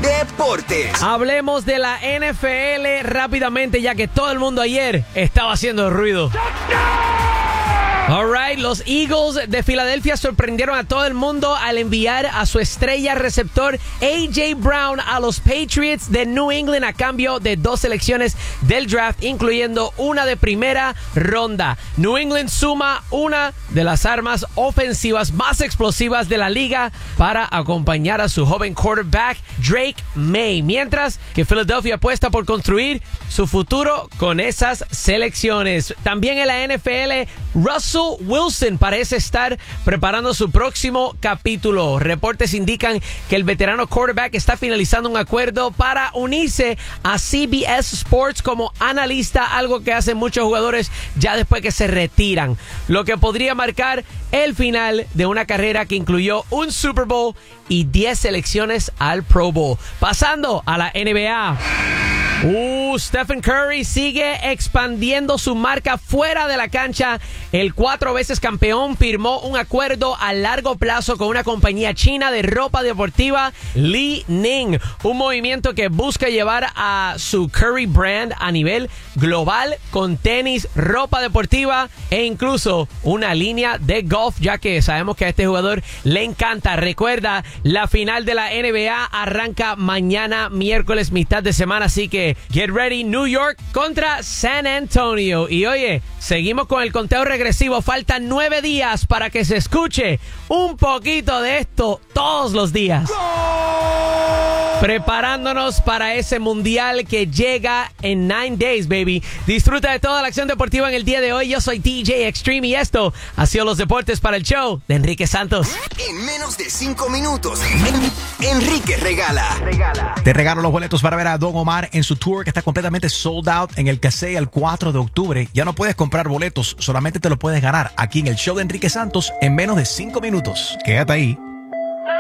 Deportes. Hablemos de la NFL rápidamente, ya que todo el mundo ayer estaba haciendo ruido. Alright, los Eagles de Filadelfia sorprendieron a todo el mundo al enviar a su estrella receptor A.J. Brown a los Patriots de New England a cambio de 2 selecciones del draft, incluyendo una de primera ronda. New England suma una de las armas ofensivas más explosivas de la liga para acompañar a su joven quarterback Drake May, mientras que Philadelphia apuesta por construir su futuro con esas selecciones. También en la NFL, Russell Wilson parece estar preparando su próximo capítulo. Reportes indican que el veterano quarterback está finalizando un acuerdo para unirse a CBS Sports como analista, algo que hacen muchos jugadores ya después que se retiran, lo que podría marcar el final de una carrera que incluyó un Super Bowl y 10 selecciones al Pro Bowl. Pasando a la NBA. Stephen Curry sigue expandiendo su marca fuera de la cancha. El 4 veces campeón firmó un acuerdo a largo plazo con una compañía china de ropa deportiva, Li Ning, un movimiento que busca llevar a su Curry brand a nivel global con tenis, ropa deportiva e incluso una línea de golf, ya que sabemos que a este jugador le encanta. Recuerda, la final de la NBA arranca mañana miércoles, mitad de semana, así que get ready. New York contra San Antonio. Y oye, seguimos con el conteo regresivo. Faltan 9 días para que se escuche un poquito de esto todos los días. Preparándonos para ese mundial que llega en 9 days, baby. Disfruta de toda la acción deportiva en el día de hoy. Yo soy DJ Extreme y esto ha sido los deportes para el show de Enrique Santos. En menos de 5 minutos, Enrique regala. Te regalo los boletos para ver a Don Omar en su tour que está completamente sold out en el Casey el 4 de octubre. Ya no puedes comprar boletos, solamente te lo puedes ganar aquí en el show de Enrique Santos en menos de 5 minutos. Quédate ahí.